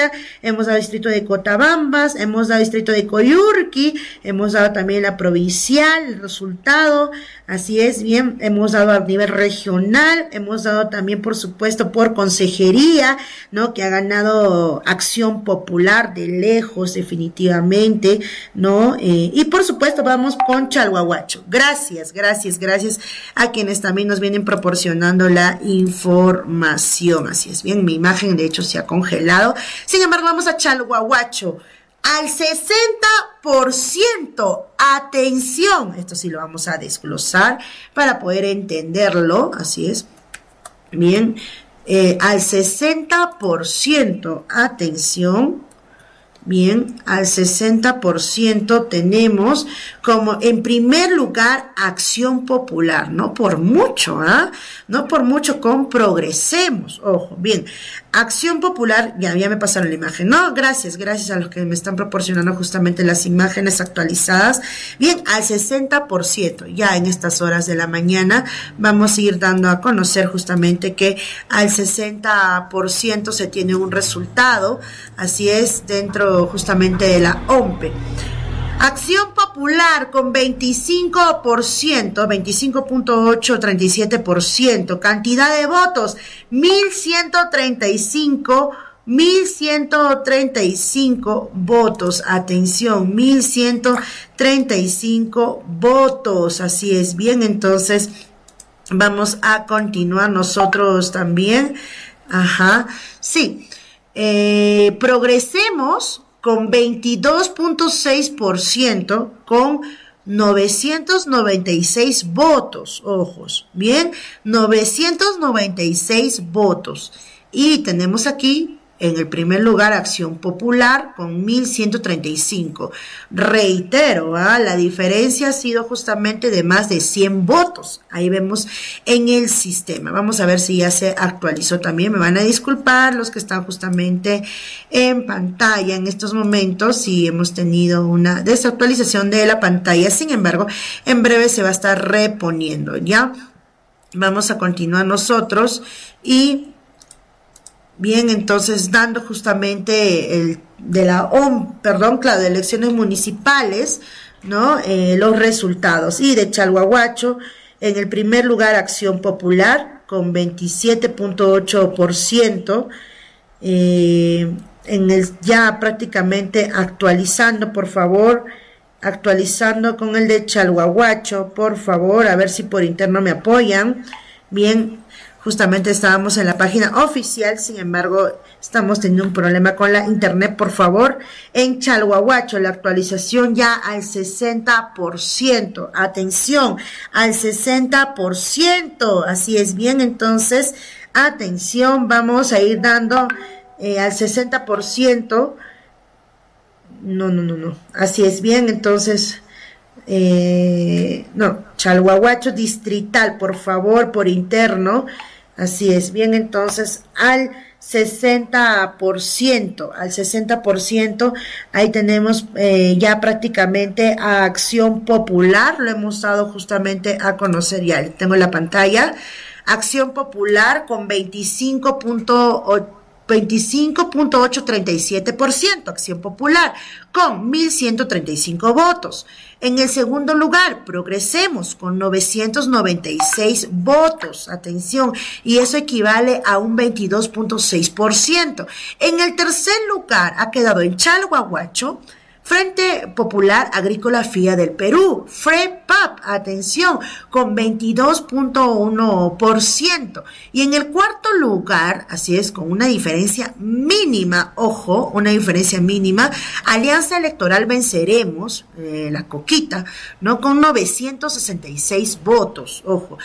Pantalla, hemos dado distrito de Cotabambas, hemos dado distrito de Coyurqui, hemos dado también la provincial, el resultado, así es, bien, hemos dado a nivel regional, hemos dado también, por supuesto, por consejería, ¿no? Que ha ganado Acción Popular de lejos, definitivamente, ¿no? Y por supuesto, vamos con Chalhuahuacho. Gracias a quienes también nos vienen proporcionando la información. Así es, bien, mi imagen de hecho se ha congelado. Sin embargo, vamos a Chalhuahuacho. Al 60%, atención, esto sí lo vamos a desglosar para poder entenderlo, así es, bien, al 60%, atención, bien, al 60% tenemos como en primer lugar Acción Popular, no por mucho, no por mucho con Progresemos, ojo, bien, Acción Popular, ya me pasaron la imagen, no, gracias a los que me están proporcionando justamente las imágenes actualizadas, bien, al 60%, ya en estas horas de la mañana vamos a ir dando a conocer justamente que al 60% se tiene un resultado, así es, dentro justamente de la OMPE. Acción Popular con 25%, 25.837%, cantidad de votos, 1135 votos, atención, 1135 votos, así es, bien, entonces vamos a continuar nosotros también, sí, Progresemos con 22.6% con 996 votos, ojos, bien, 996 votos. Y tenemos aquí en el primer lugar Acción Popular con 1135. Reitero, la diferencia ha sido justamente de más de 100 votos. Ahí vemos en el sistema. Vamos a ver si ya se actualizó también. Me van a disculpar los que están justamente en pantalla en estos momentos si hemos tenido una desactualización de la pantalla. Sin embargo, en breve se va a estar reponiendo, ¿ya? Vamos a continuar nosotros y bien, entonces dando justamente de elecciones municipales, ¿no? Los resultados. Y de Chalhuahuacho, en el primer lugar Acción Popular con 27.8%, ya prácticamente actualizando, por favor, actualizando con el de Chalhuahuacho, por favor, a ver si por interno me apoyan. Bien, justamente estábamos en la página oficial, sin embargo, estamos teniendo un problema con la internet, por favor. En Chalhuahuacho, la actualización ya al 60%. Atención, al 60%. Así es, bien, entonces, atención, vamos a ir dando al 60%. No. Así es, bien, entonces... Chalhuahuacho distrital, por favor, por interno, así es, bien, entonces al 60%, ahí tenemos ya prácticamente a Acción Popular, lo hemos dado justamente a conocer, ya tengo la pantalla, Acción Popular con 25.837%, Acción Popular, con 1135 votos. En el segundo lugar, Progresemos, con 996 votos, atención, y eso equivale a un 22.6%. En el tercer lugar ha quedado en Chalhuahuacho, Frente Popular Agrícola FIA del Perú, FREPAP, atención, con 22.1%. Y en el cuarto lugar, así es, con una diferencia mínima, ojo, una diferencia mínima, Alianza Electoral Venceremos, la Coquita, ¿no? Con 966 votos, ojo,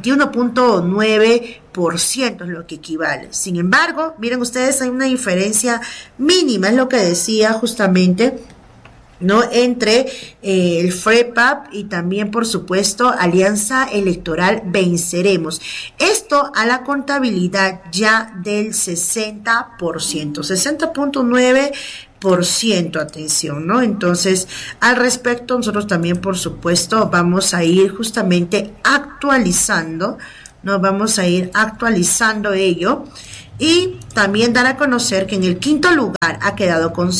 21.9% es lo que equivale. Sin embargo, miren ustedes, hay una diferencia mínima, es lo que decía justamente, ¿no? Entre el FREPAP y también, por supuesto, Alianza Electoral Venceremos. Esto a la contabilidad ya del 60%, 60.9%, atención, ¿no? Entonces, al respecto, nosotros también, por supuesto, vamos a ir justamente actualizando, ¿no? Vamos a ir actualizando ello. Y también dar a conocer que en el quinto lugar ha quedado con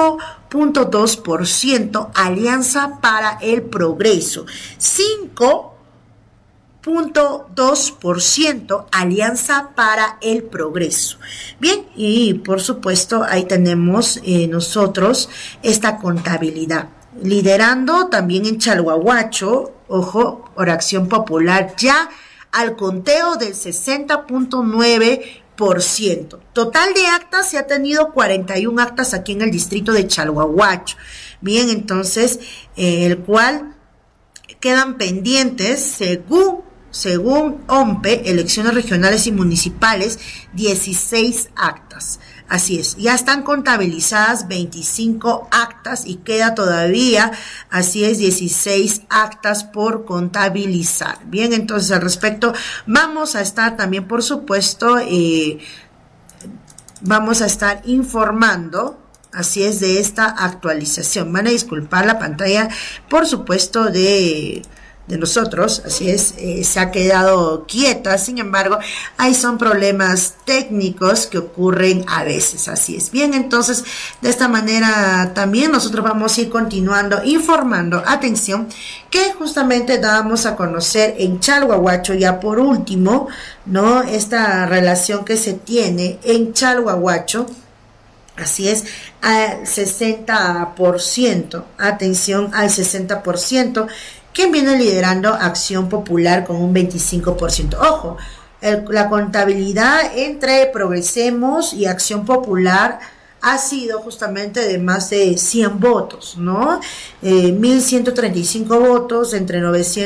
5.2% Alianza para el Progreso. 5.2% Alianza para el Progreso. Bien, y por supuesto ahí tenemos nosotros esta contabilidad. Liderando también en Chalhuahuacho, ojo, por Acción Popular, ya al conteo del 60.9%. Total de actas, se ha tenido 41 actas aquí en el distrito de Chalhuahuacho. Bien, entonces, el cual quedan pendientes según OMPE, elecciones regionales y municipales, 16 actas. Así es, ya están contabilizadas 25 actas y queda todavía, así es, 16 actas por contabilizar. Bien, entonces al respecto vamos a estar también, por supuesto, vamos a estar informando, así es, de esta actualización. Van a disculpar la pantalla, por supuesto, de nosotros, así es, se ha quedado quieta, sin embargo, ahí son problemas técnicos que ocurren a veces, así es. Bien, entonces, de esta manera también nosotros vamos a ir continuando informando, atención, que justamente dábamos a conocer en Chalhuahuacho, ya por último, ¿no? Esta relación que se tiene en Chalhuahuacho, así es, al 60%, atención, al 60%, quien viene liderando Acción Popular con un 25%. Ojo, la contabilidad entre Progresemos y Acción Popular ha sido justamente de más de 100 votos, ¿no? 1.135 votos entre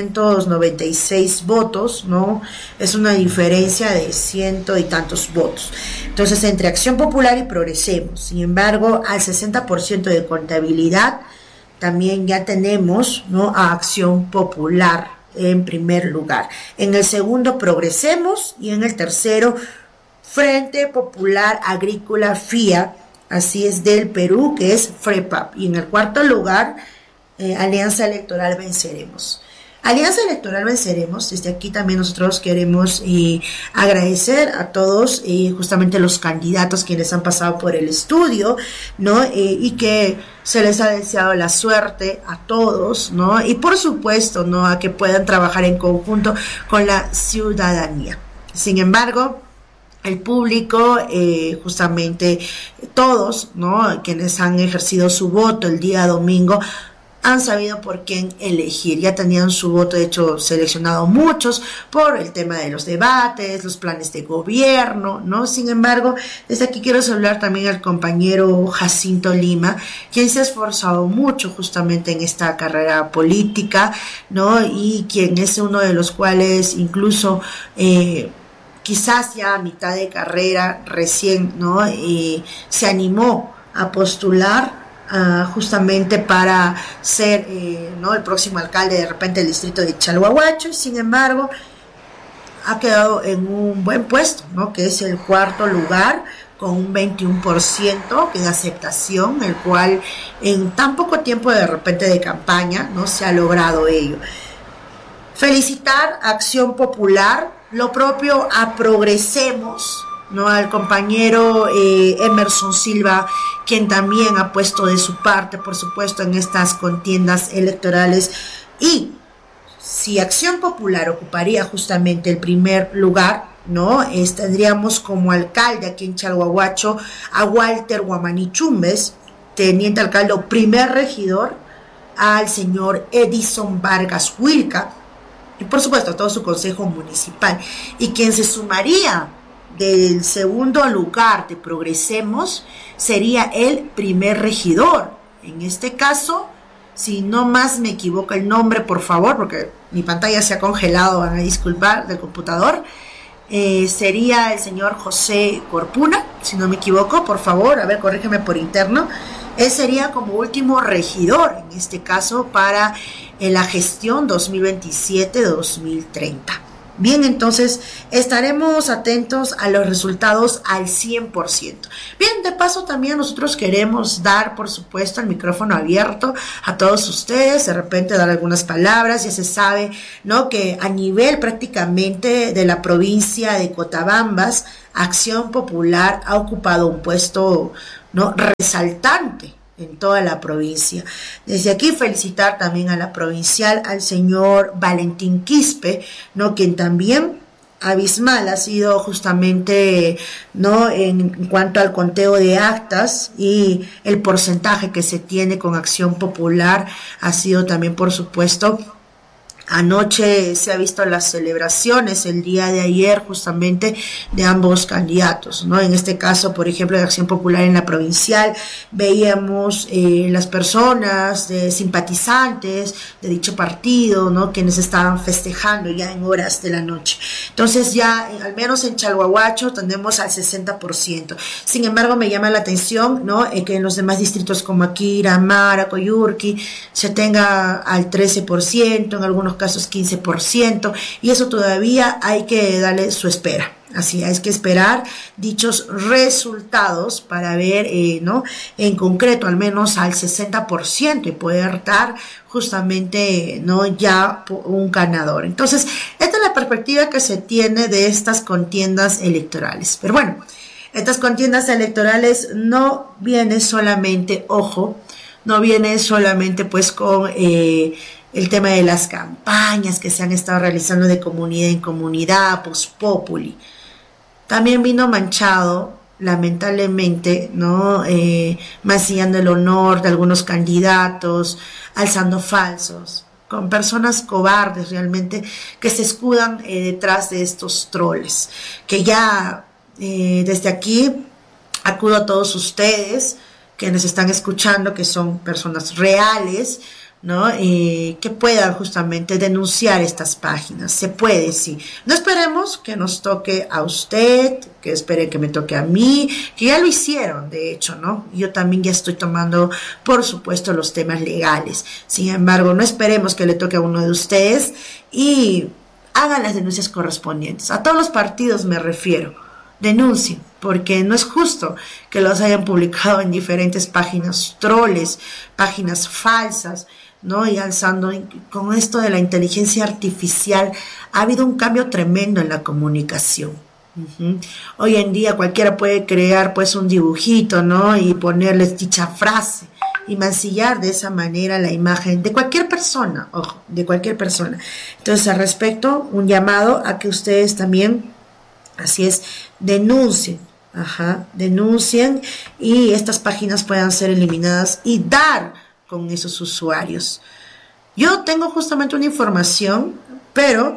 996 votos, ¿no? Es una diferencia de ciento y tantos votos. Entonces, entre Acción Popular y Progresemos. Sin embargo, al 60% de contabilidad, también ya tenemos, ¿no?, a Acción Popular en primer lugar. En el segundo, Progresemos, y en el tercero, Frente Popular Agrícola FIA, así es, del Perú, que es FREPAP. Y en el cuarto lugar, Alianza Electoral Venceremos. Alianza Electoral Venceremos, desde aquí también nosotros queremos agradecer a todos, justamente los candidatos quienes han pasado por el estudio, ¿no? Y que se les ha deseado la suerte a todos, ¿no? Y por supuesto, ¿no?, a que puedan trabajar en conjunto con la ciudadanía. Sin embargo, el público, justamente todos, ¿no?, quienes han ejercido su voto el día domingo, han sabido por quién elegir. Ya tenían su voto, de hecho, seleccionado muchos por el tema de los debates, los planes de gobierno, ¿no? Sin embargo, desde aquí quiero saludar también al compañero Jacinto Lima, quien se ha esforzado mucho justamente en esta carrera política, ¿no? Y quien es uno de los cuales incluso quizás ya a mitad de carrera recién, ¿no?, se animó a postular justamente para ser, ¿no?, el próximo alcalde de repente del distrito de Chalhuahuacho. Sin embargo, ha quedado en un buen puesto, ¿no?, que es el cuarto lugar, con un 21% de aceptación, el cual en tan poco tiempo de repente de campaña no se ha logrado ello. Felicitar a Acción Popular, lo propio a Progresemos, ¿no?, al compañero Emerson Silva, quien también ha puesto de su parte, por supuesto, en estas contiendas electorales. Y si Acción Popular ocuparía justamente el primer lugar, ¿no?, tendríamos como alcalde aquí en Chalhuahuacho a Walter Guamaní Chumbes, teniente alcalde o primer regidor, al señor Edison Vargas Wilca, y por supuesto a todo su consejo municipal. Y quien se sumaría del segundo lugar de Progresemos sería el primer regidor. En este caso, si no más me equivoco el nombre, por favor, porque mi pantalla se ha congelado, van a disculpar, del computador, sería el señor José Corpuna, si no me equivoco, por favor, a ver, corrígeme por interno. Él sería como último regidor, en este caso, para la gestión 2027-2030. Bien, entonces estaremos atentos a los resultados al 100%. Bien, de paso también nosotros queremos dar, por supuesto, el micrófono abierto a todos ustedes, de repente dar algunas palabras. Ya se sabe, ¿no?, que a nivel prácticamente de la provincia de Cotabambas, Acción Popular ha ocupado un puesto, ¿no?, resaltante en toda la provincia. Desde aquí felicitar también a la provincial, al señor Valentín Quispe, ¿no?, quien también abismal ha sido justamente, ¿no?, en cuanto al conteo de actas y el porcentaje que se tiene con Acción Popular. Ha sido también, por supuesto, anoche se ha visto las celebraciones el día de ayer justamente de ambos candidatos, ¿no? En este caso, por ejemplo, de Acción Popular en la provincial, veíamos las personas simpatizantes de dicho partido, ¿no?, quienes estaban festejando ya en horas de la noche. Entonces ya, al menos en Chalhuahuacho, tenemos al 60%. Sin embargo, me llama la atención, ¿no?, que en los demás distritos como Aquira, Mara, Coyurqui, se tenga al 13%, en algunos casos 15%, y eso todavía hay que darle su espera. Así hay que esperar dichos resultados para ver, ¿no?, en concreto al menos al 60% y poder dar justamente, ¿no?, ya un ganador. Entonces, esta es la perspectiva que se tiene de estas contiendas electorales. Pero bueno, estas contiendas electorales no vienen solamente, ojo, no viene solamente pues con el tema de las campañas que se han estado realizando de comunidad en comunidad, post populi. También vino manchado, lamentablemente, ¿no?, mancillando el honor de algunos candidatos, alzando falsos, con personas cobardes realmente que se escudan detrás de estos troles, que ya desde aquí acudo a todos ustedes que nos están escuchando, que son personas reales, ¿no?, que puedan justamente denunciar estas páginas. Se puede, sí. No esperemos que nos toque a usted, que espere que me toque a mí, que ya lo hicieron, de hecho, ¿no? Yo también ya estoy tomando, por supuesto, los temas legales. Sin embargo, no esperemos que le toque a uno de ustedes y hagan las denuncias correspondientes. A todos los partidos me refiero. Denuncien, porque no es justo que los hayan publicado en diferentes páginas troles, páginas falsas, ¿no? Y alzando, con esto de la inteligencia artificial, ha habido un cambio tremendo en la comunicación. Hoy en día cualquiera puede crear pues un dibujito, ¿no?, y ponerles dicha frase y mancillar de esa manera la imagen de cualquier persona, ojo, de cualquier persona. Entonces, al respecto, un llamado a que ustedes también, así es, denuncien, denuncien, y estas páginas puedan ser eliminadas y dar con esos usuarios. Yo tengo justamente una información, pero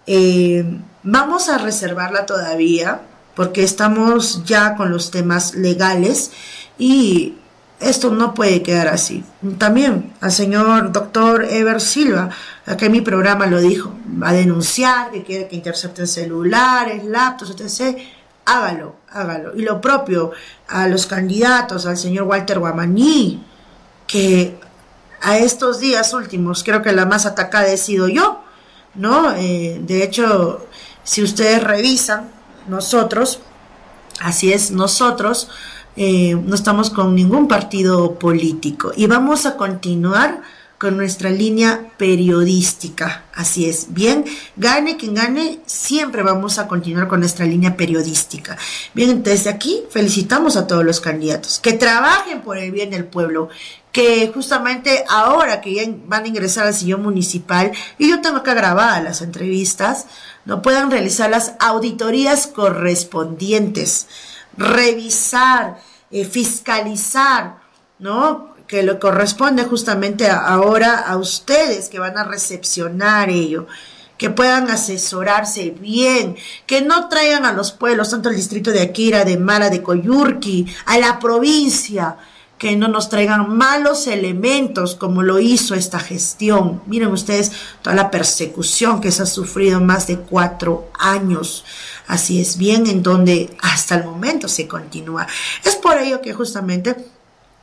vamos a reservarla todavía porque estamos ya con los temas legales y esto no puede quedar así. También al señor doctor Ever Silva, acá en mi programa lo dijo, va a denunciar que quiere que intercepten celulares, laptops, etc. Hágalo. Y lo propio a los candidatos, al señor Walter Guamaní, que a estos días últimos creo que la más atacada he sido yo, ¿no? De hecho, si ustedes revisan, nosotros, así es, nosotros no estamos con ningún partido político y vamos a continuar con nuestra línea periodística. Así es, bien, gane quien gane, siempre vamos a continuar con nuestra línea periodística. Bien, desde aquí felicitamos a todos los candidatos que trabajen por el bien del pueblo, que justamente ahora que ya van a ingresar al sillón municipal, y yo tengo que grabar las entrevistas, no puedan realizar las auditorías correspondientes, revisar, fiscalizar, ¿no?, que le corresponde justamente ahora a ustedes que van a recepcionar ello, que puedan asesorarse bien, que no traigan a los pueblos, tanto el distrito de Aquira, de Mara, de Coyurqui, a la provincia, que no nos traigan malos elementos como lo hizo esta gestión. Miren ustedes toda la persecución que se ha sufrido más de 4 años. Así es, bien, en donde hasta el momento se continúa. Es por ello que justamente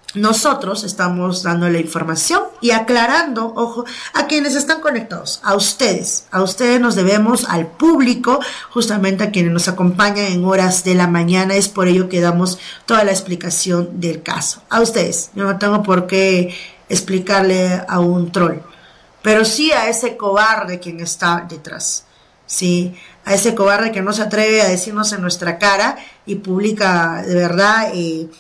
nosotros estamos dando la información y aclarando, ojo, a quienes están conectados, a ustedes nos debemos, al público, justamente a quienes nos acompañan en horas de la mañana. Es por ello que damos toda la explicación del caso. A ustedes, yo no tengo por qué explicarle a un troll, pero sí a ese cobarde quien está detrás, sí, a ese cobarde que no se atreve a decirnos en nuestra cara y publica de verdad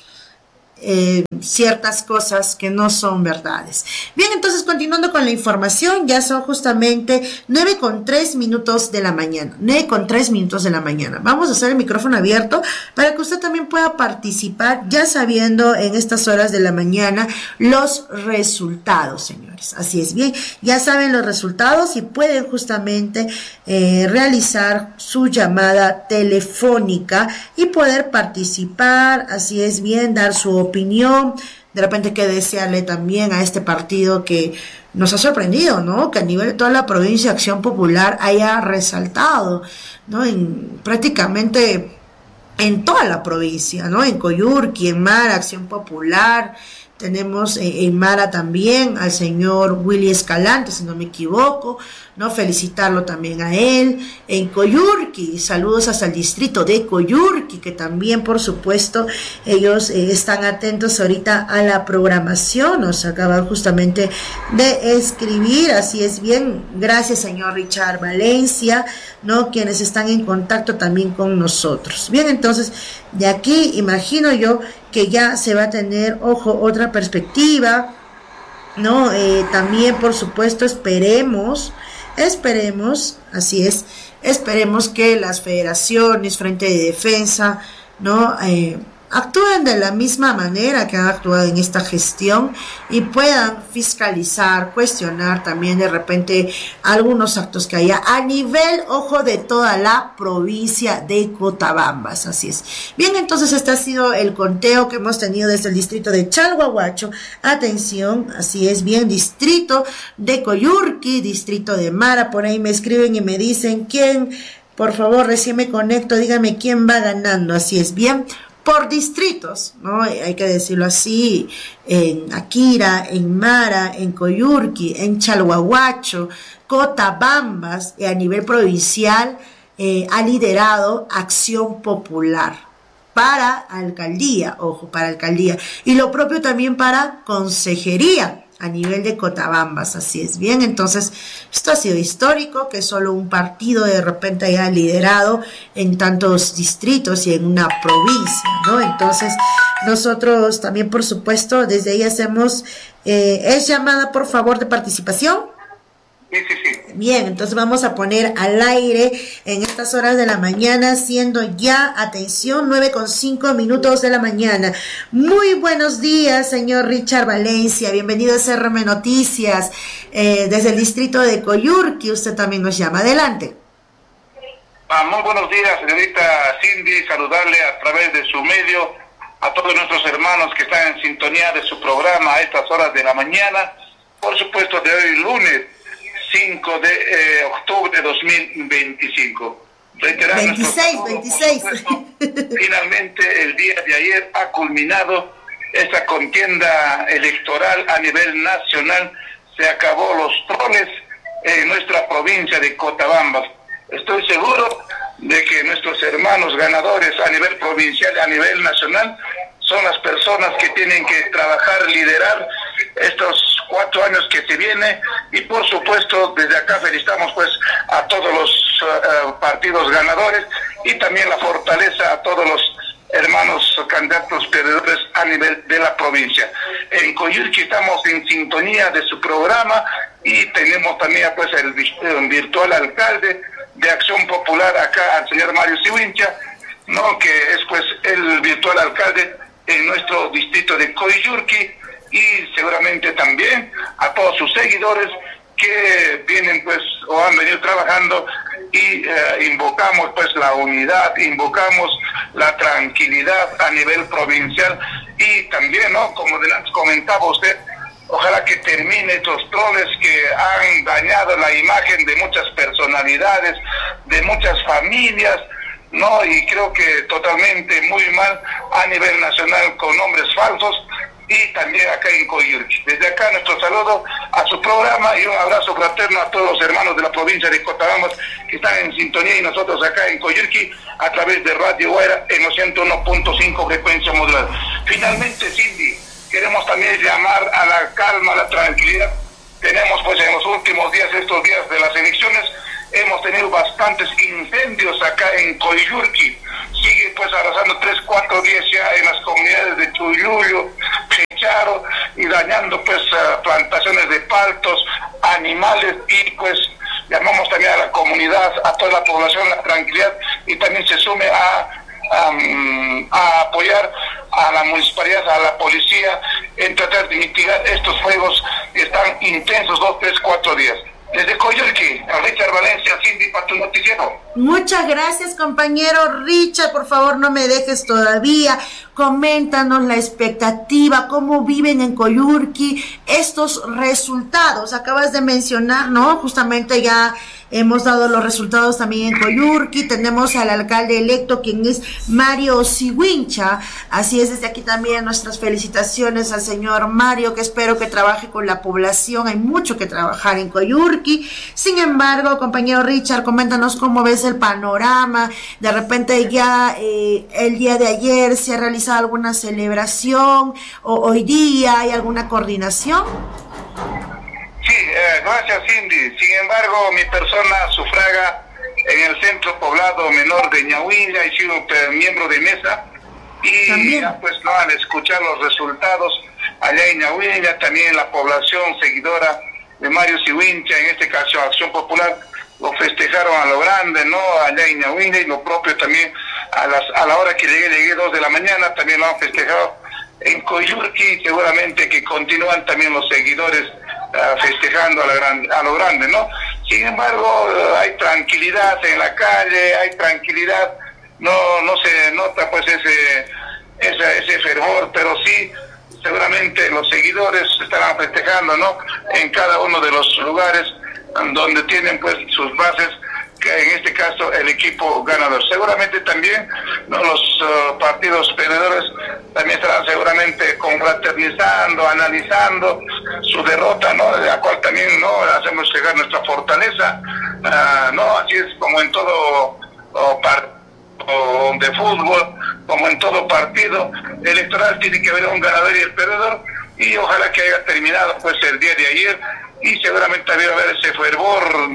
ciertas cosas que no son verdades. Bien, entonces continuando con la información, ya son justamente 9:03 de la mañana, 9:03 de la mañana. Vamos a hacer el micrófono abierto para que usted también pueda participar, ya sabiendo en estas horas de la mañana los resultados, señores. Así es, bien, ya saben los resultados y pueden justamente realizar su llamada telefónica y poder participar, así es, bien, dar su opinión, de repente que desearle también a este partido que nos ha sorprendido, ¿no? Que a nivel de toda la provincia Acción Popular haya resaltado, ¿no? Prácticamente en toda la provincia, ¿no? En Coyurqui, en Mara, Acción Popular. Tenemos en Mara también al señor Willy Escalante, si no me equivoco, ¿no? Felicitarlo también a él. En Coyurqui, saludos hasta el distrito de Coyurqui, que también, por supuesto, ellos están atentos ahorita a la programación. Nos acaban justamente de escribir, así es, bien. Gracias, señor Richard Valencia, ¿no? Quienes están en contacto también con nosotros. Bien, entonces, de aquí imagino yo que ya se va a tener, ojo, otra perspectiva, ¿no? También, por supuesto, esperemos, así es, esperemos que las federaciones, Frente de Defensa, ¿no? Actúen de la misma manera que han actuado en esta gestión y puedan fiscalizar, cuestionar también de repente algunos actos que haya a nivel, ojo, de toda la provincia de Cotabambas, así es. Bien, entonces este ha sido el conteo que hemos tenido desde el distrito de Chalhuahuacho. Atención, así es, bien, distrito de Coyurqui, distrito de Mara, por ahí me escriben y me dicen quién, por favor, recién me conecto, dígame quién va ganando, así es, bien. Por distritos, ¿no? Hay que decirlo así, en Akira, en Mara, en Coyurqui, en Chalhuahuacho, Cotabambas, a nivel provincial, ha liderado Acción Popular para alcaldía, ojo, para alcaldía, y lo propio también para consejería a nivel de Cotabambas, así es, bien. Entonces esto ha sido histórico, que solo un partido de repente haya liderado en tantos distritos y en una provincia, ¿no? Entonces nosotros también, por supuesto, desde ahí hacemos, es llamada por favor de participación. Sí. Bien, entonces vamos a poner al aire en estas horas de la mañana, siendo ya, atención, 9:05 de la mañana. Muy buenos días, señor Richard Valencia, bienvenido a CRM Noticias, desde el distrito de Coyurqui, usted también nos llama, adelante. Muy buenos días, señorita Cindy, saludarle a través de su medio a todos nuestros hermanos que están en sintonía de su programa a estas horas de la mañana, por supuesto de hoy lunes 5 de octubre de 2025. 26. Finalmente, el día de ayer ha culminado esta contienda electoral a nivel nacional. Se acabó los troles en nuestra provincia de Cotabambas. Estoy seguro de que nuestros hermanos ganadores a nivel provincial y a nivel nacional son las personas que tienen que trabajar, liderar estos 4 años que se viene, y por supuesto desde acá felicitamos pues a todos los partidos ganadores y también la fortaleza a todos los hermanos candidatos perdedores a nivel de la provincia. En Coyurqui estamos en sintonía de su programa y tenemos también pues el virtual alcalde de Acción Popular acá, al señor Mario Siwincha, ¿no? Que es pues el virtual alcalde en nuestro distrito de Coyurqui, y seguramente también a todos sus seguidores que vienen pues o han venido trabajando, y invocamos pues la unidad, invocamos la tranquilidad a nivel provincial, y también, ¿no? Como comentaba usted, ojalá que termine estos troles que han dañado la imagen de muchas personalidades, de muchas familias, ¿no? Y creo que totalmente muy mal a nivel nacional con nombres falsos, y también acá en Coyurqui. Desde acá nuestro saludo a su programa y un abrazo fraterno a todos los hermanos de la provincia de Cochabamba que están en sintonía y nosotros acá en Coyurqui a través de Radio Guaira en los 101.5 frecuencia modulada. Finalmente, Cindy, queremos también llamar a la calma, a la tranquilidad. Tenemos pues en los últimos días, estos días de las elecciones, hemos tenido bastantes incendios acá en Coyurqui. Sigue pues arrasando 3-4 días ya en las comunidades de Chuyuyo, Checharo y dañando pues plantaciones de paltos, animales y pues llamamos también a la comunidad, a toda la población, la tranquilidad y también se sume a apoyar a la municipalidad, a la policía en tratar de mitigar estos fuegos que están intensos 2, 3, 4 días. Desde Coyurqui, a Richard Valencia, Cindy, para tu noticiero. Muchas gracias, compañero Richard. Por favor, no me dejes todavía. Coméntanos la expectativa, cómo viven en Coyurqui estos resultados. Acabas de mencionar, ¿no? Justamente ya hemos dado los resultados también en Coyurqui. Tenemos al alcalde electo, quien es Mario Sihuincha. Así es, desde aquí también nuestras felicitaciones al señor Mario, que espero que trabaje con la población. Hay mucho que trabajar en Coyurqui. Sin embargo, compañero Richard, coméntanos cómo ves el panorama. De repente ya el día de ayer se ha realizado alguna celebración o hoy día hay alguna coordinación. Sí, gracias, Cindy. Sin embargo, mi persona sufraga en el centro poblado menor de Ñahuilla, he sido miembro de mesa y ya, pues no, al escuchar los resultados allá en Ñahuilla, también la población seguidora de Mario Sihuincha, en este caso Acción Popular, lo festejaron a lo grande, ¿no? Allá en Ñahuilla y lo propio también a la hora que llegué 2 de la mañana, también lo han festejado en Coyurqui, seguramente que continúan también los seguidores festejando a lo grande, ¿no? Sin embargo, hay tranquilidad en la calle, hay tranquilidad, no se nota pues ese fervor, pero sí, seguramente los seguidores estarán festejando, ¿no? En cada uno de los lugares donde tienen pues sus bases, que en este caso el equipo ganador. Seguramente también, ¿no?, los partidos perdedores también estarán seguramente confraternizando, analizando su derrota, ¿no?, de la cual también no hacemos llegar nuestra fortaleza, no, así es como en todo partido de fútbol, como en todo partido electoral tiene que haber un ganador y el perdedor, y ojalá que haya terminado pues el día de ayer y seguramente también va a haber ese fervor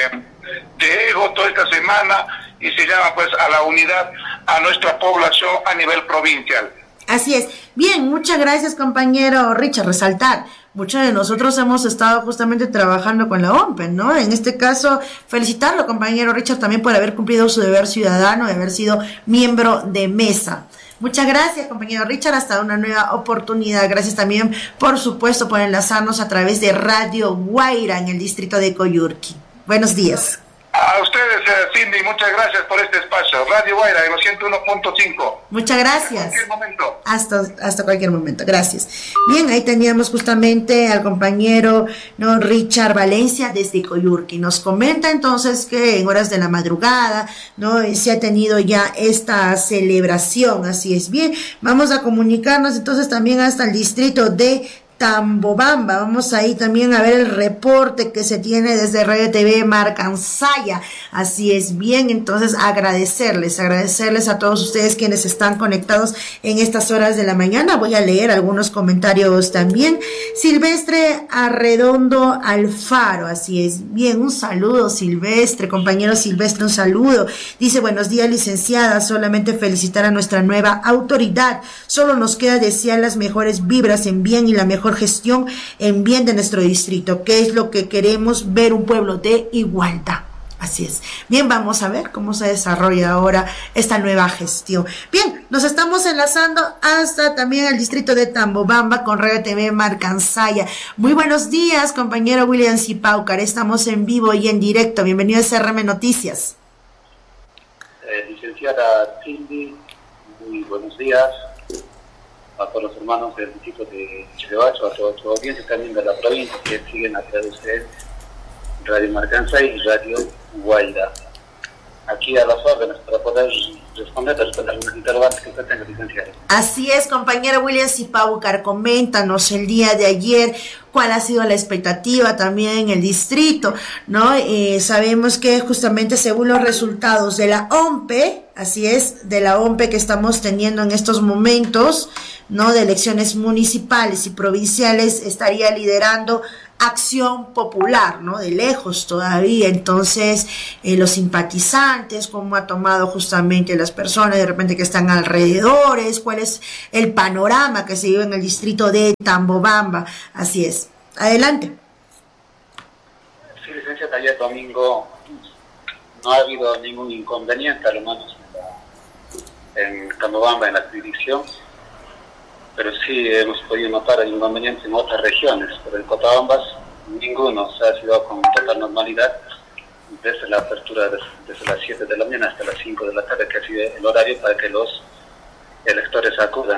de ego toda esta semana y se llama pues a la unidad a nuestra población a nivel provincial. Así es. Bien, muchas gracias, compañero Richard. Resaltar, muchos de nosotros hemos estado justamente trabajando con la OMPEN, ¿no? En este caso, felicitarlo, compañero Richard, también por haber cumplido su deber ciudadano, de haber sido miembro de mesa. Muchas gracias, compañero Richard, hasta una nueva oportunidad. Gracias también, por supuesto, por enlazarnos a través de Radio Guaira en el distrito de Coyurqui. Buenos días. A ustedes, Cindy, muchas gracias por este espacio. Radio Guaira en los 101.5. Muchas gracias. Hasta cualquier momento. Hasta cualquier momento, gracias. Bien, ahí teníamos justamente al compañero, ¿no?, Richard Valencia desde Coyurqui. Nos comenta entonces que en horas de la madrugada, ¿no?, se ha tenido ya esta celebración. Así es. Bien, vamos a comunicarnos entonces también hasta el distrito de Tambobamba. Vamos ahí también a ver el reporte que se tiene desde Radio TV Marcansaya. Así es. Bien, entonces agradecerles a todos ustedes quienes están conectados en estas horas de la mañana. Voy a leer algunos comentarios también. Silvestre Arredondo Alfaro, así es. Bien, un saludo, Silvestre, compañero Silvestre, un saludo. Dice: buenos días, licenciada, solamente felicitar a nuestra nueva autoridad. Solo nos queda desear las mejores vibras en bien y la mejor gestión en bien de nuestro distrito, que es lo que queremos, ver un pueblo de igualdad. Así es. Bien, vamos a ver cómo se desarrolla ahora esta nueva gestión. Bien, nos estamos enlazando hasta también el distrito de Tambobamba con Radio TV Marcansaya. Muy buenos días, compañero William Zipaucar. Estamos en vivo y en directo. Bienvenido a SRM Noticias. Licenciada Cindy, muy buenos días a todos los hermanos del distrito de Chilebacho, a todos los audiencias también de la provincia que siguen a través de ustedes, Radio Marcansaya y Radio Guaira. Aquí a las órdenes para poder responder a los interrogantes que usted tenga, licenciado. Así es, compañero William Sipaucar, coméntanos el día de ayer cuál ha sido la expectativa también en el distrito, ¿no? Sabemos que justamente según los resultados de la OMPE, así es, de la OMPE que estamos teniendo en estos momentos, ¿no? De elecciones municipales y provinciales, estaría liderando Acción Popular, ¿no? De lejos todavía. Entonces, los simpatizantes, cómo ha tomado justamente las personas de repente que están alrededores, cuál es el panorama que se vive en el distrito de Tambobamba. Así es. Adelante. Sí, licenciada, ayer domingo no ha habido ningún inconveniente, al menos en Tambobamba, en la jurisdicción, pero sí hemos podido notar el inconveniente en otras regiones, pero en Cotabambas ninguno se ha sido con total normalidad desde la apertura, desde las 7 de la mañana hasta las 5 de la tarde, que ha sido el horario para que los electores acudan.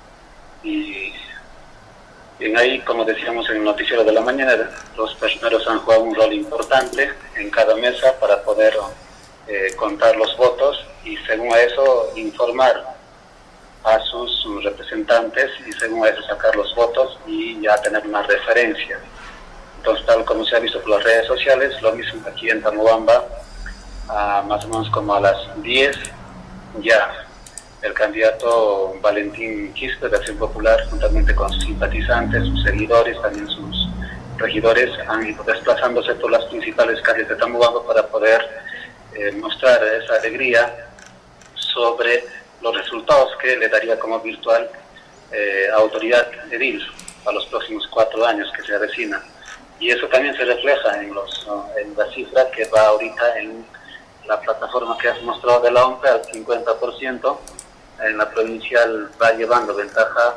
Y en ahí, como decíamos en el noticiero de la mañana, los personeros han jugado un rol importante en cada mesa para poder contar los votos y según eso informar a sus representantes y según eso sacar los votos y ya tener una referencia. Entonces, tal como se ha visto por las redes sociales, lo mismo aquí en Tambobamba, más o menos como a las 10, ya el candidato Valentín Quispe de Acción Popular, juntamente con sus simpatizantes, sus seguidores, también sus regidores, han ido desplazándose por las principales calles de Tambobamba para poder mostrar esa alegría sobre los resultados que le daría como virtual autoridad edil a los próximos 4 años que se avecinan. Y eso también se refleja en la cifra que va ahorita en la plataforma que has mostrado de la OMPE al 50%. En la provincial va llevando ventaja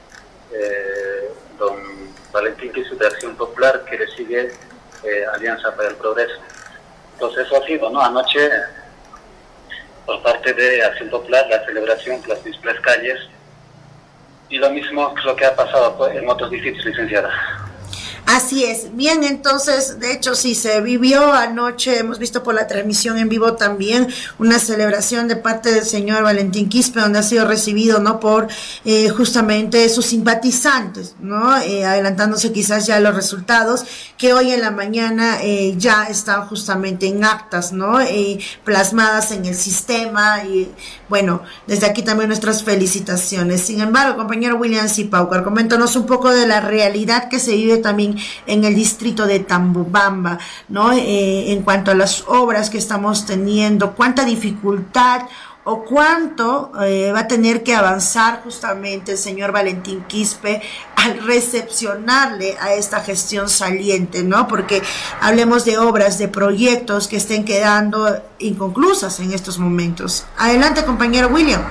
don Valentín Quispe de Acción Popular, que le sigue Alianza para el Progreso. Entonces eso ha sido, ¿no? Anoche, por parte de Acción Popular, la celebración por las principales calles, y lo mismo que lo que ha pasado en otros distritos, licenciada. Así es. Bien, entonces, de hecho, sí, se vivió anoche, hemos visto por la transmisión en vivo también una celebración de parte del señor Valentín Quispe, donde ha sido recibido, ¿no? Por justamente sus simpatizantes, ¿no? Adelantándose quizás ya los resultados, que hoy en la mañana ya están justamente en actas, ¿no? Plasmadas en el sistema, y bueno, desde aquí también nuestras felicitaciones. Sin embargo, compañero William Sipaucar, coméntanos un poco de la realidad que se vive también en el distrito de Tambobamba, ¿no? En cuanto a las obras que estamos teniendo, cuánta dificultad o cuánto va a tener que avanzar justamente el señor Valentín Quispe al recepcionarle a esta gestión saliente, ¿no? Porque hablemos de obras, de proyectos que estén quedando inconclusas en estos momentos. Adelante, compañero William.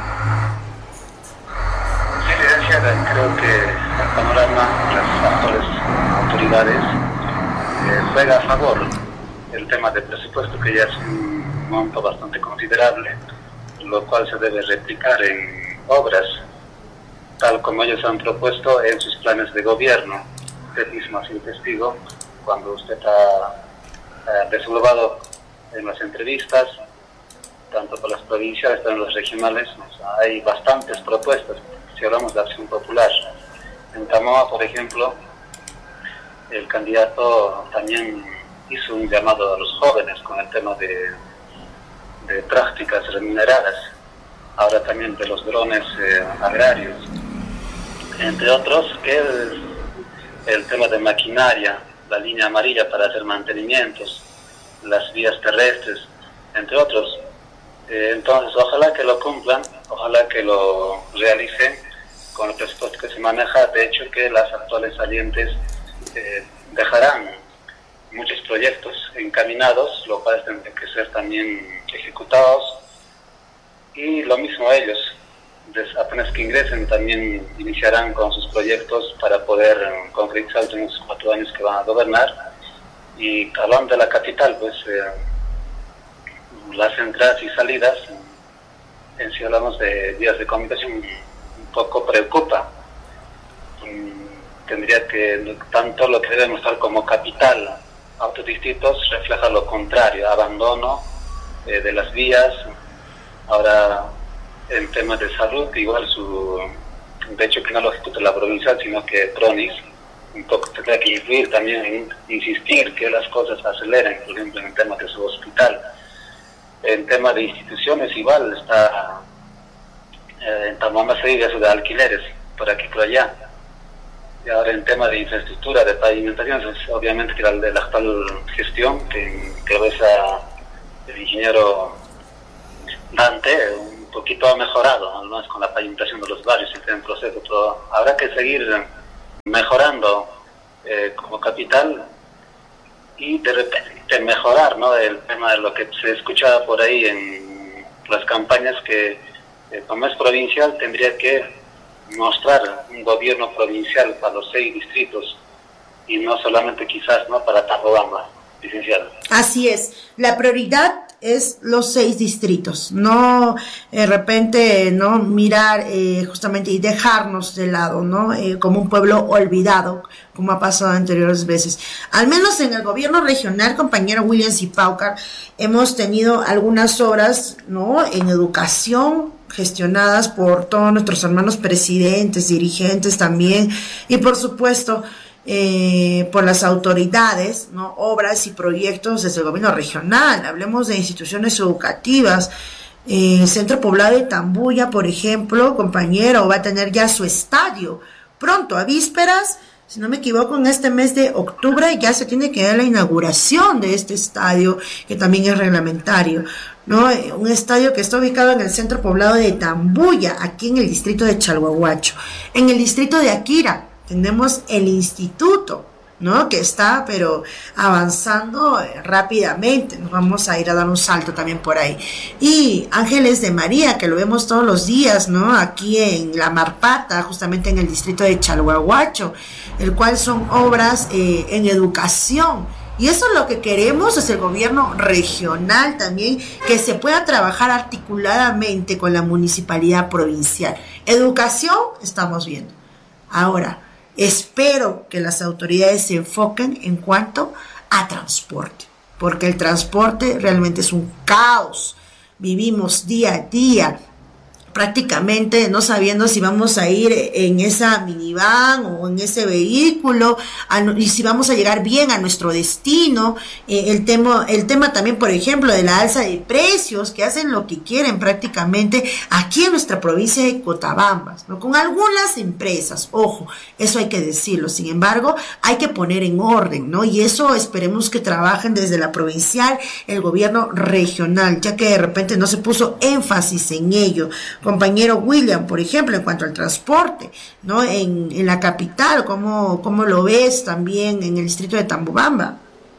Sí, licenciada, creo que el panorama, las actuales autoridades juega a favor el tema del presupuesto, que ya es un monto bastante considerable, lo cual se debe replicar en obras, tal como ellos han propuesto en sus planes de gobierno. Usted mismo ha sido testigo cuando usted ha desglobado en las entrevistas, tanto por las provinciales como por las regionales. O sea, hay bastantes propuestas si hablamos de Acción Popular. En Tamoa, por ejemplo, el candidato también hizo un llamado a los jóvenes con el tema de prácticas remuneradas, ahora también de los drones agrarios, entre otros, que el tema de maquinaria, la línea amarilla para hacer mantenimientos, las vías terrestres, entre otros. Entonces, ojalá que lo cumplan, ojalá que lo realicen con el presupuesto que se maneja. De hecho, que las actuales salientes dejarán muchos proyectos encaminados, lo cual tendrán que ser también ejecutados, y lo mismo ellos, apenas que ingresen, también iniciarán con sus proyectos para poder concretizar en los 4 años que van a gobernar. Y hablando de la capital, pues las entradas y salidas, si hablamos de vías de comunicación, un poco preocupa. Tendría que, tanto lo que debe mostrar como capital, autodistritos, refleja lo contrario, abandono de las vías, Ahora, en temas de salud, igual de hecho que no lo ejecuta la provincial, sino que Pronis un poco tendrá que influir también en insistir que las cosas aceleren, por ejemplo, en el tema de su hospital. En tema de instituciones, igual está en Tamaulipas se vive eso de alquileres, por aquí por allá. Y ahora en tema de infraestructura, de pavimentación, es obviamente que la actual gestión, que el ingeniero Dante, un poquito ha mejorado, al menos con la pavimentación de los barrios, está en proceso, pero habrá que seguir mejorando como capital y de repente mejorar, ¿no? El tema de lo que se escuchaba por ahí en las campañas que como es provincial tendría que mostrar un gobierno provincial para los 6 distritos y no solamente quizás no para Tamobamba, licenciado. Así es, la prioridad es los 6 distritos, no de repente no mirar justamente y dejarnos de lado, ¿no? Como un pueblo olvidado, como ha pasado anteriores veces. Al menos en el gobierno regional, compañero William Zipaucar, hemos tenido algunas obras, ¿no? En educación, gestionadas por todos nuestros hermanos presidentes, dirigentes también, y por supuesto por las autoridades, ¿no? Obras y proyectos desde el gobierno regional. Hablemos de instituciones educativas. El Centro Poblado de Tambuya, por ejemplo, compañero, va a tener ya su estadio pronto, a vísperas, si no me equivoco, en este mes de octubre ya se tiene que dar la inauguración de este estadio, que también es reglamentario, ¿no? Un estadio que está ubicado en el Centro Poblado de Tambuya, aquí en el distrito de Chalhuahuacho. En el distrito de Akira tenemos el instituto, ¿no? Que está, pero avanzando rápidamente. Nos vamos a ir a dar un salto también por ahí. Y Ángeles de María, que lo vemos todos los días, ¿no? Aquí en La Marpata, justamente en el distrito de Chalhuahuacho, el cual son obras en educación. Y eso es lo que queremos desde el gobierno regional también, que se pueda trabajar articuladamente con la municipalidad provincial. Educación, estamos viendo. Ahora, espero que las autoridades se enfoquen en cuanto a transporte, porque el transporte realmente es un caos. Vivimos día a día prácticamente no sabiendo si vamos a ir en esa minivan o en ese vehículo y si vamos a llegar bien a nuestro destino. El tema también, por ejemplo, de la alza de precios, que hacen lo que quieren prácticamente aquí en nuestra provincia de Cotabambas, ¿no? Con algunas empresas, ojo, eso hay que decirlo. Sin embargo, hay que poner en orden, ¿no? Y eso esperemos que trabajen desde la provincial, el gobierno regional, ya que de repente no se puso énfasis en ello. Compañero William, por ejemplo, en cuanto al transporte, ¿no? En la capital, ¿cómo lo ves también en el distrito de Tambobamba?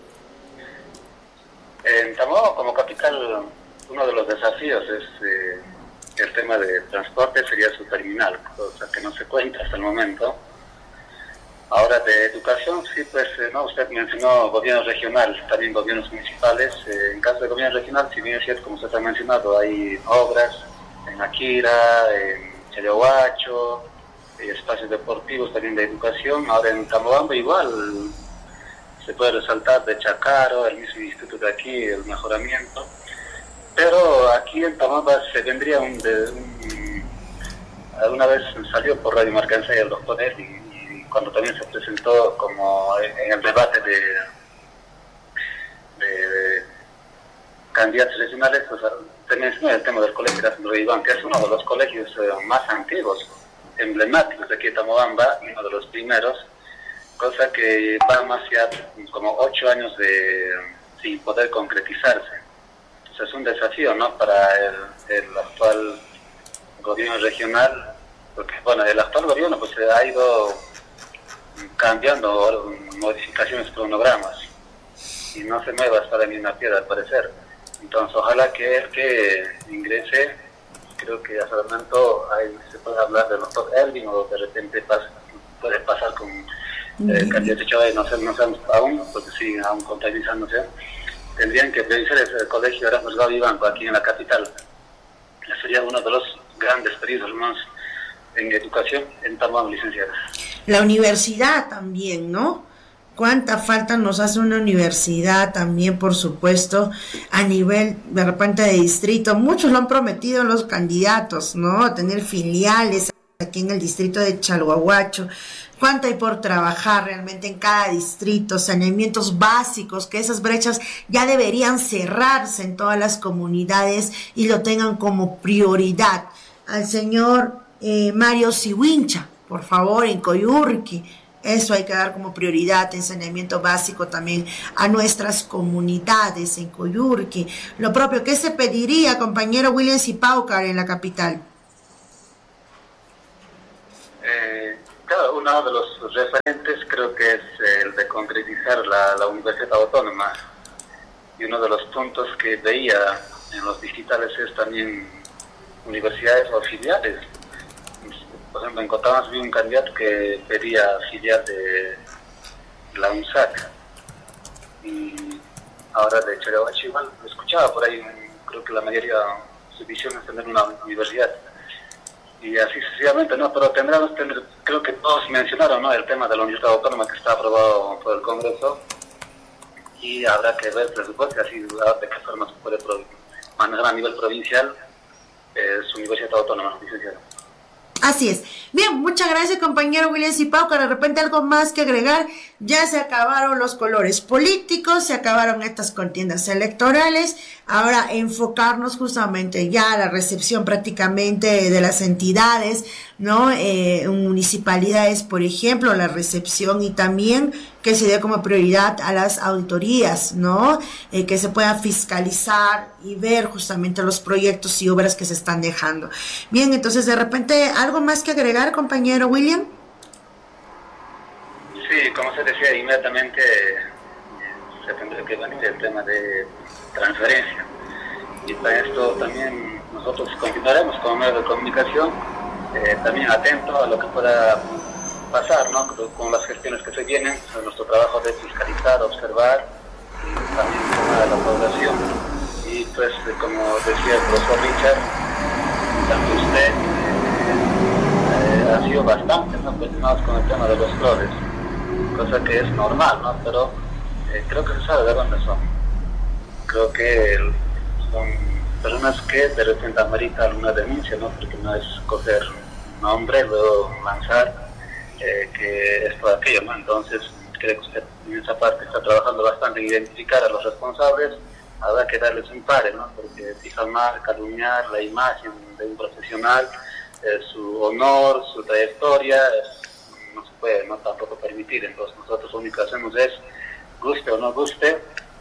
En Tambobamba, como capital, uno de los desafíos es el tema de transporte, sería su terminal, cosa que no se cuenta hasta el momento. Ahora, de educación, sí, pues, no, usted mencionó gobierno regional, también gobiernos municipales. En caso de gobierno regional, si bien es cierto, como usted ha mencionado, hay obras en Akira, en Chalhuahuacho, espacios deportivos también de educación. Ahora en Tambobamba igual se puede resaltar de Chacaro, el mismo instituto de aquí, el mejoramiento. Pero aquí en Tambobamba se vendría alguna vez salió por Radio Marcancía el doctor Eddy, y cuando también se presentó como en el debate de candidatos regionales, pues también es el tema del colegio de Iván, que es uno de los colegios más antiguos, emblemáticos de aquí de Tambobamba, uno de los primeros, cosa que va más allá como 8 años sin poder concretizarse. Entonces es un desafío, ¿no?, para el actual gobierno regional, porque bueno, el actual gobierno pues ha ido cambiando modificaciones cronogramas y no se mueve hasta la misma piedra al parecer. Entonces, ojalá que el que ingrese, creo que hasta el momento se puede hablar del doctor Elvin, o de repente puede pasar con el candidato Chávez, no sabemos aún, porque siguen aún contabilizándose. Tendrían que revisar el colegio Erasmus Gaudí Banco aquí en la capital. Ese sería uno de los grandes periodos más en educación en Tambobamba, licenciada. La universidad también, ¿no? cuánta falta nos hace una universidad también, por supuesto, a nivel de repente de distrito. Muchos lo han prometido los candidatos, ¿no? Tener filiales aquí en el distrito de Chalhuahuacho. Cuánto hay por trabajar realmente en cada distrito, saneamientos básicos, que esas brechas ya deberían cerrarse en todas las comunidades y lo tengan como prioridad. Al señor Mario Siwincha, por favor, en Coyurqui, eso hay que dar como prioridad en saneamiento básico también a nuestras comunidades en Coyurqui. Lo propio, ¿qué se pediría, compañero William Sipaucar, en la capital? Claro, uno de los referentes creo que es el de concretizar la Universidad Autónoma, y uno de los puntos que veía en los digitales es también universidades o filiales. Por ejemplo, en Cotamanas vi un candidato que pedía filial de la UNSAC, y ahora de Chalhuahuacho igual lo escuchaba por ahí. Creo que la mayoría, su visión es tener una universidad, y así sucesivamente, ¿no? Pero creo que todos mencionaron, ¿no?, el tema de la Universidad Autónoma que está aprobado por el Congreso, y habrá que ver el presupuesto, así de qué forma se puede manejar a nivel provincial su Universidad Autónoma, licenciado. Así es. Bien, muchas gracias, compañero William Sipaucar. De repente algo más que agregar. Ya se acabaron los colores políticos, se acabaron estas contiendas electorales. Ahora enfocarnos justamente ya a la recepción prácticamente de las entidades, ¿no? Municipalidades, por ejemplo, la recepción, y también que se dé como prioridad a las auditorías, ¿no? Que se pueda fiscalizar y ver justamente los proyectos y obras que se están dejando. Bien, entonces de repente, ¿algo más que agregar, compañero William? Sí, como se decía, inmediatamente se tendría que venir el tema de transferencia. Y para esto también nosotros continuaremos como medio de comunicación, también atento a lo que pueda pasar, ¿no?, con las gestiones que se vienen, nuestro trabajo de fiscalizar, observar, y también el tema de la población. Y pues, como decía el profesor Richard, tanto usted ha sido bastante, ¿no?, preocupados con el tema de los flores, cosa que es normal, ¿no?, pero creo que se sabe de dónde son. Creo que son personas que de repente amerita alguna denuncia, ¿no?, porque no es coger nombre, luego lanzar que esto de aquello, ¿no? Entonces creo que usted en esa parte está trabajando bastante en identificar a los responsables. Habrá que darles un pare, ¿no?, porque difamar, calumniar la imagen de un profesional, su honor, su trayectoria, no se puede, no tampoco permitir. Entonces nosotros lo único que hacemos es, guste o no guste,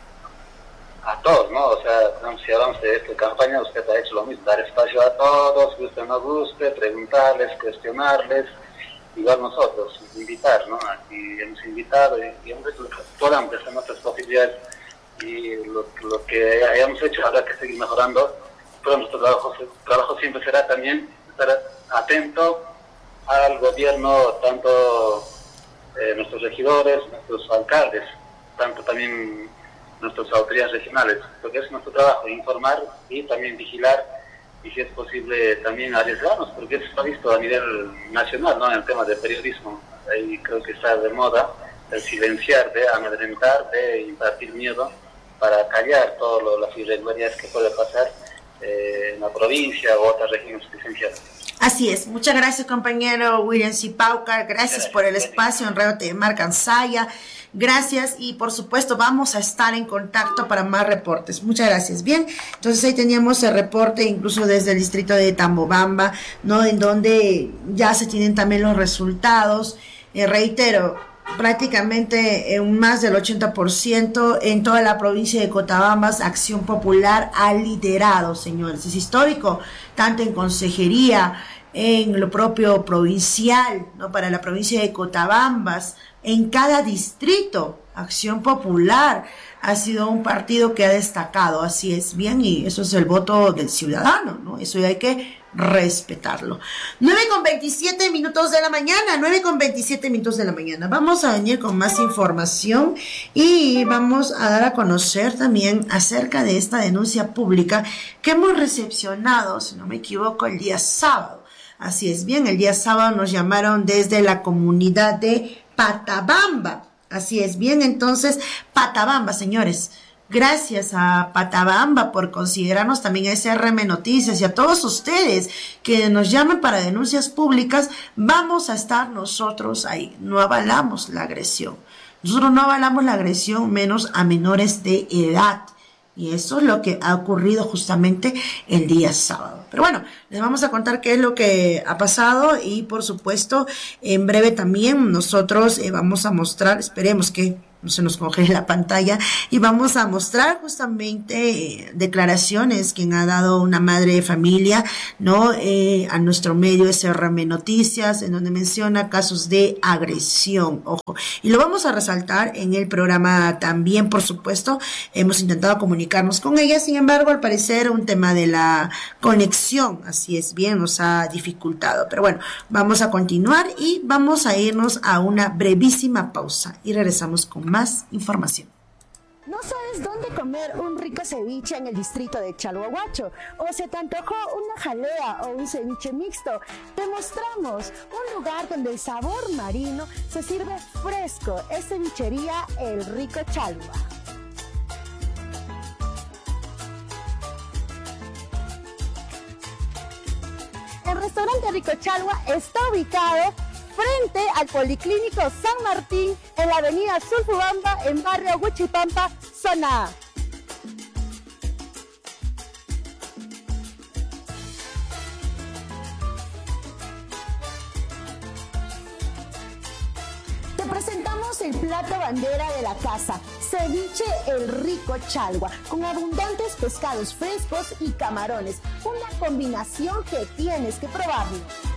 a todos, ¿no? O sea, si hablamos de esta campaña, usted ha hecho lo mismo, dar espacio a todos, guste o no guste, preguntarles, cuestionarles. Igual nosotros, invitar, ¿no? Aquí hemos invitado y hemos hecho todas nuestras posibilidades, y lo que hayamos hecho habrá que seguir mejorando. Pero nuestro trabajo siempre será también estar atento al gobierno, tanto nuestros regidores, nuestros alcaldes, tanto también nuestras autoridades regionales, porque es nuestro trabajo informar y también vigilar, y si es posible también arriesgarnos, porque eso está visto a nivel nacional, ¿no?, en el tema del periodismo. Ahí creo que está de moda el silenciar, de amedrentar, de impartir miedo, para callar todas las irregularidades que puede pasar en la provincia o otras regiones licenciadas. Así es. Muchas gracias, compañero William Sipaucar. Gracias por el espacio en Radio Mar Cansaya. Gracias, y por supuesto vamos a estar en contacto para más reportes. Muchas gracias. Bien, entonces ahí teníamos el reporte incluso desde el distrito de Tambobamba, ¿no?, en donde ya se tienen también los resultados. Reitero, prácticamente más del 80% en toda la provincia de Cotabamba, Acción Popular ha liderado, señores. Es histórico, tanto en consejería, en lo propio provincial, ¿no?, para la provincia de Cotabambas, en cada distrito. Acción Popular ha sido un partido que ha destacado, así es, bien, y eso es el voto del ciudadano, ¿no? Eso hay que respetarlo. 9:27 de la mañana, 9:27 de la mañana. Vamos a venir con más información y vamos a dar a conocer también acerca de esta denuncia pública que hemos recepcionado, si no me equivoco, el día sábado. Así es, bien, el día sábado nos llamaron desde la comunidad de Patabamba. Así es, bien, entonces, Patabamba, señores. Gracias a Patabamba por considerarnos también a SRM Noticias y a todos ustedes que nos llaman para denuncias públicas. Vamos a estar nosotros ahí. No avalamos la agresión. Nosotros no avalamos la agresión menos a menores de edad. Y eso es lo que ha ocurrido justamente el día sábado. Pero bueno, les vamos a contar qué es lo que ha pasado y por supuesto en breve también nosotros vamos a mostrar, esperemos que no se nos congele la pantalla, y vamos a mostrar justamente declaraciones que ha dado una madre de familia, ¿no? A nuestro medio SRM Noticias, en donde menciona casos de agresión, ojo, y lo vamos a resaltar en el programa también, por supuesto. Hemos intentado comunicarnos con ella, sin embargo, al parecer un tema de la conexión, así es, bien, nos ha dificultado, pero bueno, vamos a continuar y vamos a irnos a una brevísima pausa y regresamos con más información. ¿No sabes dónde comer un rico ceviche en el distrito de Chalhuahuacho? ¿O se te antojó una jalea o un ceviche mixto? Te mostramos un lugar donde el sabor marino se sirve fresco. Es cevichería El Rico Chalhua. El restaurante Rico Chalhua está ubicado frente al Policlínico San Martín en la avenida Sulfubamba en barrio Huichipampa, zona A. Te presentamos el plato bandera de la casa, ceviche El Rico Chalhua, con abundantes pescados frescos y camarones, una combinación que tienes que probarlo.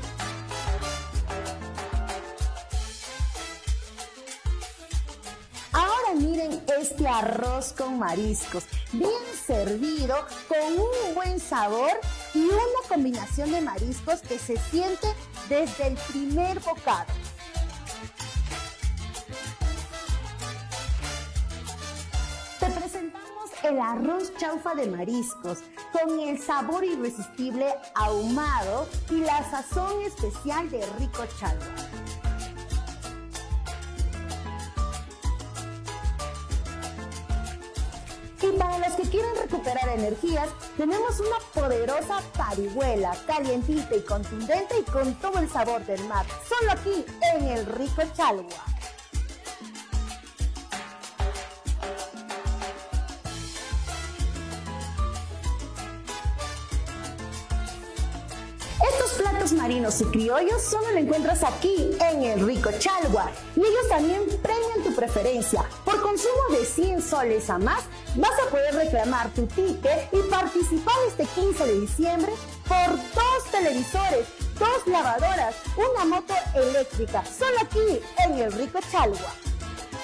Ahora miren este arroz con mariscos, bien servido, con un buen sabor y una combinación de mariscos que se siente desde el primer bocado. Te presentamos el arroz chaufa de mariscos, con el sabor irresistible ahumado y la sazón especial de Rico Chalhua. Y para los que quieren recuperar energías, tenemos una poderosa parihuela, calientita y contundente y con todo el sabor del mar, solo aquí en El Rico Chalhua. Estos platos marinos y criollos solo lo encuentras aquí en El Rico Chalhua y ellos también premian tu preferencia. Por consumo de 100 soles a más, vas a poder reclamar tu ticket y participar este 15 de diciembre por 2 televisores, 2 lavadoras, una moto eléctrica, solo aquí en El Rico Chalhua.